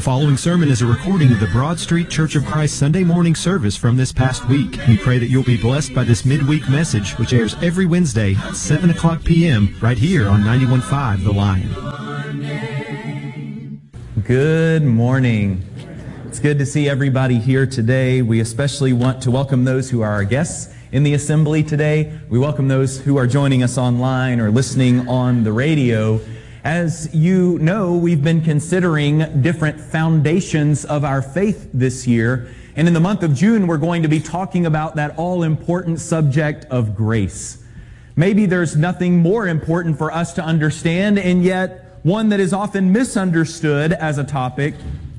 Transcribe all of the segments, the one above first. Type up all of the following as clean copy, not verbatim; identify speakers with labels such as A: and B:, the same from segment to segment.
A: following sermon is a recording of the Broad Street Church of Christ Sunday morning service from this past week. We pray that you'll be blessed by this midweek message, which airs every Wednesday at 7 o'clock p.m. right here on 91.5 The Lion.
B: Good morning. It's good to see everybody here today. We especially want to welcome those who are our guests in the assembly today. We welcome those who are joining us online or listening on the radio. As you know, we've been considering different foundations of our faith this year. And in the month of June, we're going to be talking about that all-important subject of grace. Maybe there's nothing more important for us to understand, and yet one that is often misunderstood as a topic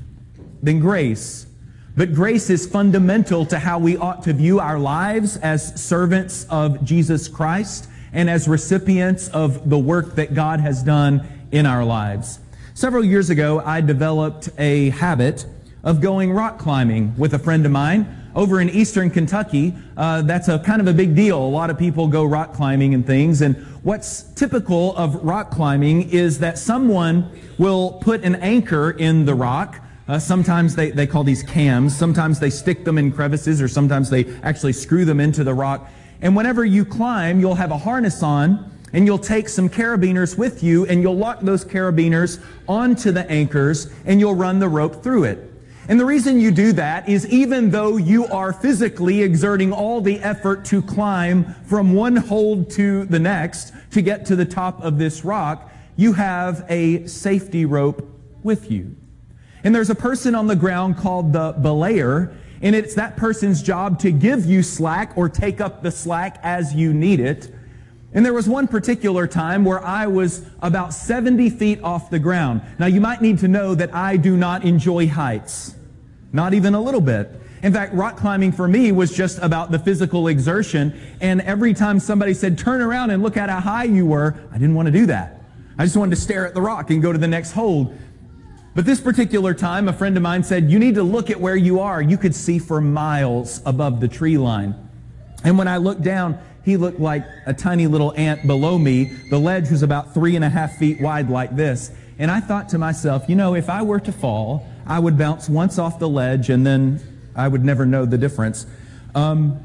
B: than grace. But grace is fundamental to how we ought to view our lives as servants of Jesus Christ and as recipients of the work that God has done in our lives. Several years ago, I developed a habit of going rock climbing with a friend of mine over in eastern Kentucky. That's a kind of a big deal. A lot of people go rock climbing and things. And what's typical of rock climbing is that someone will put an anchor in the rock. Sometimes they call these cams. Sometimes they stick them in crevices, or sometimes they actually screw them into the rock. And whenever you climb, you'll have a harness on, and you'll take some carabiners with you, and you'll lock those carabiners onto the anchors, and you'll run the rope through it. And the reason you do that is even though you are physically exerting all the effort to climb from one hold to the next to get to the top of this rock, you have a safety rope with you. And there's a person on the ground called the belayer, and it's that person's job to give you slack or take up the slack as you need it. And there was one particular time where I was about 70 feet off the ground. Now, you might need to know that I do not enjoy heights. Not even a little bit. In fact, rock climbing for me was just about the physical exertion. And every time somebody said, turn around and look at how high you were, I didn't want to do that. I just wanted to stare at the rock and go to the next hold. But this particular time, a friend of mine said, you need to look at where you are. You could see for miles above the tree line. And when I looked down, he looked like a tiny little ant below me. The ledge was about 3.5 feet wide like this. And I thought to myself, you know, if I were to fall, I would bounce once off the ledge and then I would never know the difference. But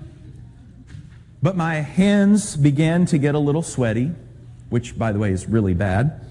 B: my hands began to get a little sweaty, which, by the way, is really bad.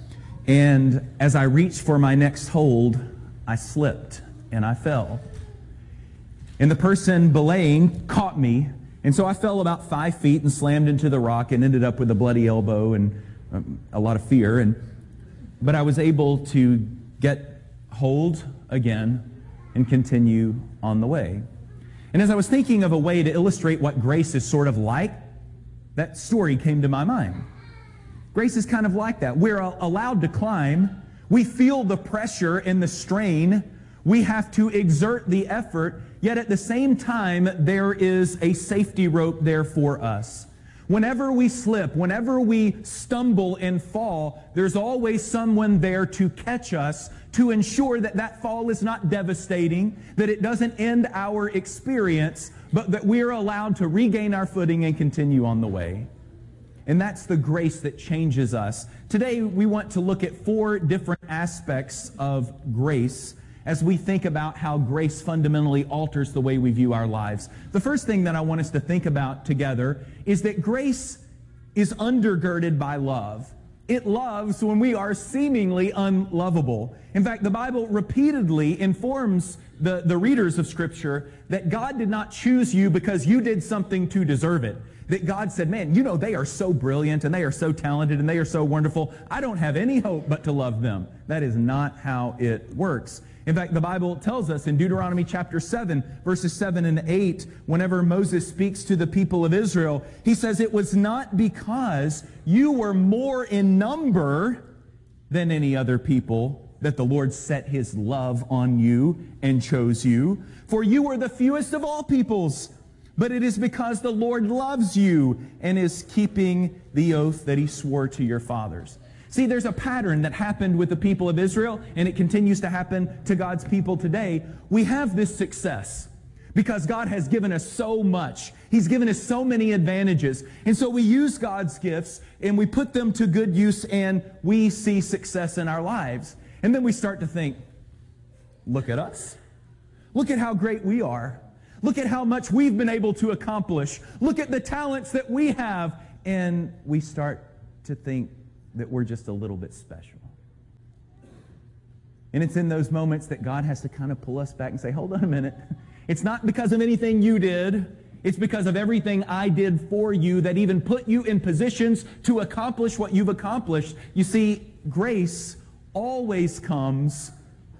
B: And as I reached for my next hold, I slipped and I fell. And the person belaying caught me. And so I fell about 5 feet and slammed into the rock and ended up with a bloody elbow and a lot of fear. But I was able to get hold again and continue on the way. And as I was thinking of a way to illustrate what grace is sort of like, that story came to my mind. Grace is kind of like that. We're allowed to climb. We feel the pressure and the strain. We have to exert the effort. Yet at the same time, there is a safety rope there for us. Whenever we slip, whenever we stumble and fall, there's always someone there to catch us, to ensure that that fall is not devastating, that it doesn't end our experience, but that we're allowed to regain our footing and continue on the way. And that's the grace that changes us. Today, we want to look at 4 different aspects of grace as we think about how grace fundamentally alters the way we view our lives. The first thing that I want us to think about together is that grace is undergirded by love. It loves when we are seemingly unlovable. In fact, the Bible repeatedly informs the readers of Scripture that God did not choose you because you did something to deserve it. That God said, man, you know, they are so brilliant and they are so talented and they are so wonderful. I don't have any hope but to love them. That is not how it works. In fact, the Bible tells us in Deuteronomy chapter 7, verses 7 and 8, whenever Moses speaks to the people of Israel, he says, it was not because you were more in number than any other people that the Lord set His love on you and chose you. For you were the fewest of all peoples, but it is because the Lord loves you and is keeping the oath that He swore to your fathers. See, there's a pattern that happened with the people of Israel, and it continues to happen to God's people today. We have this success because God has given us so much. He's given us so many advantages. And so we use God's gifts, and we put them to good use, and we see success in our lives. And then we start to think, look at us. Look at how great we are. Look at how much we've been able to accomplish. Look at the talents that we have. And we start to think that we're just a little bit special. And it's in those moments that God has to kind of pull us back and say, hold on a minute. It's not because of anything you did. It's because of everything I did for you that even put you in positions to accomplish what you've accomplished. You see, grace always comes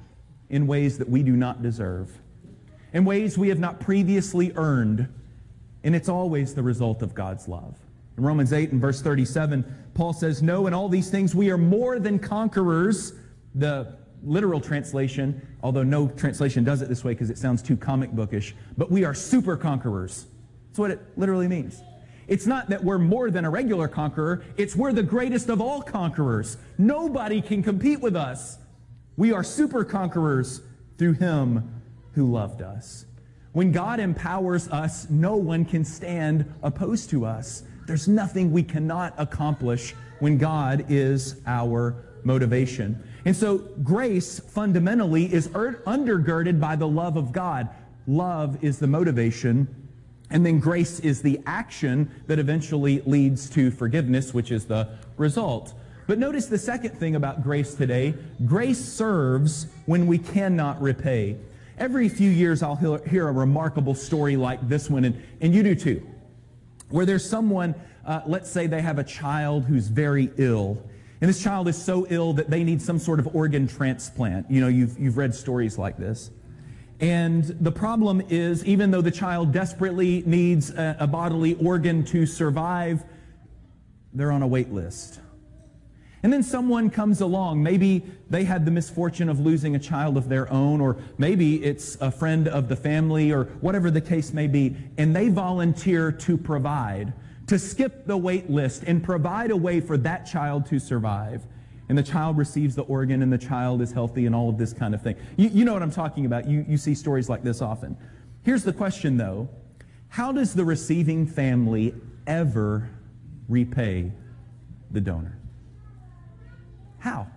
B: in ways that we do not deserve, in ways we have not previously earned, and it's always the result of God's love. In Romans 8 and verse 37, Paul says, no, in all these things we are more than conquerors. The literal translation, although no translation does it this way because it sounds too comic bookish, but we are super conquerors. That's what it literally means. It's not that we're more than a regular conqueror, it's we're the greatest of all conquerors. Nobody can compete with us. We are super conquerors through Him who loved us. When God empowers us, no one can stand opposed to us. There's nothing we cannot accomplish when God is our motivation. And so grace fundamentally is undergirded by the love of God. Love is the motivation, and then grace is the action that eventually leads to forgiveness, which is the result. But notice the second thing about grace today. Grace serves when we cannot repay. Every few years I'll hear a remarkable story like this one, and you do too, where there's someone, let's say they have a child who's very ill. And this child is so ill that they need some sort of organ transplant. You know, you've read stories like this. And the problem is, even though the child desperately needs a bodily organ to survive, they're on a wait list. And then someone comes along. Maybe they had the misfortune of losing a child of their own, or maybe it's a friend of the family, or whatever the case may be, and they volunteer to provide, to skip the wait list and provide a way for that child to survive. And the child receives the organ and the child is healthy and all of this kind of thing. You know what I'm talking about. You see stories like this often. Here's the question though. How does the receiving family ever repay the donor? How?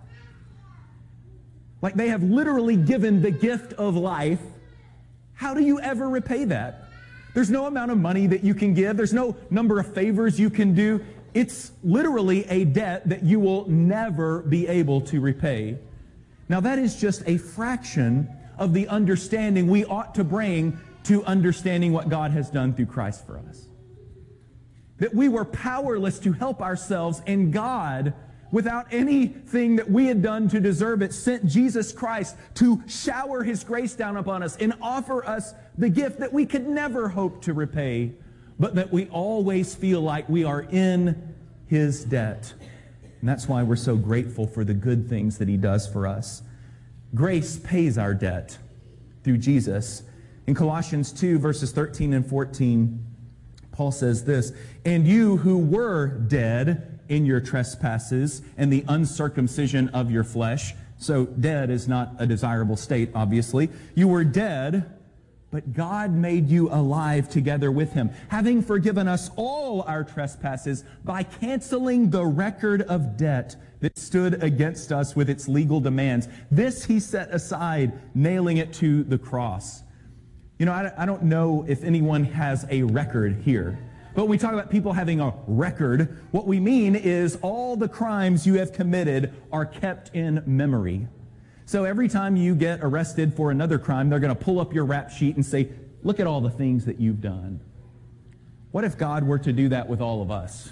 B: Like they have literally given the gift of life. How do you ever repay that? There's no amount of money that you can give. There's no number of favors you can do. It's literally a debt that you will never be able to repay. Now that is just a fraction of the understanding we ought to bring to understanding what God has done through Christ for us. That we were powerless to help ourselves, and God, without anything that we had done to deserve it, sent Jesus Christ to shower His grace down upon us and offer us the gift that we could never hope to repay, but that we always feel like we are in His debt. And that's why we're so grateful for the good things that He does for us. Grace pays our debt through Jesus. In Colossians 2, verses 13 and 14, Paul says this, "And you who were dead in your trespasses and the uncircumcision of your flesh," so dead is not a desirable state, obviously. "You were dead, but God made you alive together with Him, having forgiven us all our trespasses by canceling the record of debt that stood against us with its legal demands. This He set aside, nailing it to the cross." You know, I don't know if anyone has a record here. But when we talk about people having a record, what we mean is all the crimes you have committed are kept in memory. So every time you get arrested for another crime, they're going to pull up your rap sheet and say, look at all the things that you've done. What if God were to do that with all of us?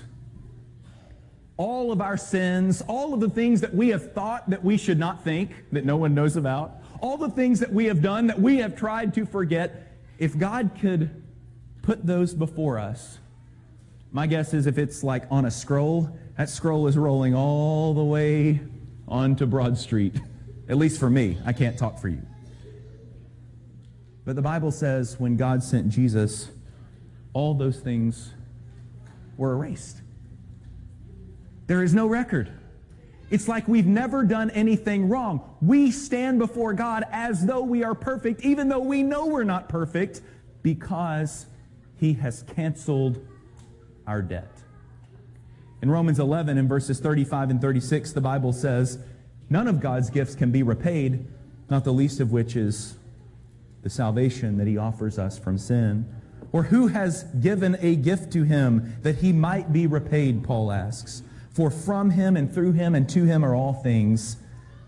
B: All of our sins, all of the things that we have thought that we should not think, that no one knows about, all the things that we have done that we have tried to forget, if God could put those before us, my guess is if it's like on a scroll, that scroll is rolling all the way onto Broad Street. At least for me. I can't talk for you. But the Bible says when God sent Jesus, all those things were erased. There is no record. It's like we've never done anything wrong. We stand before God as though we are perfect, even though we know we're not perfect, because He has canceled our debt. In Romans 11, in verses 35 and 36, the Bible says, "None of God's gifts can be repaid, not the least of which is the salvation that he offers us from sin. Or who has given a gift to him that he might be repaid, Paul asks. For from him and through him and to him are all things.